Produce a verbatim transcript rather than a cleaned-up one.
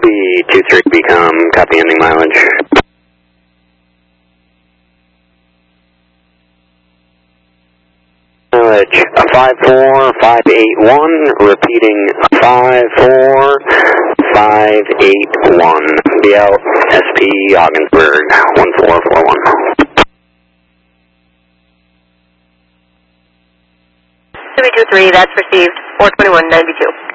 B two three, become copy ending mileage. Mileage five four five eight one, repeating five four five eight one. Be out S P Ogdensburg one four four one. two B two three, that's received, four twenty-one ninety-two.